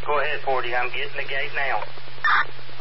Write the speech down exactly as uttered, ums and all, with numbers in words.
Go ahead, Forty. I'm getting the gate now.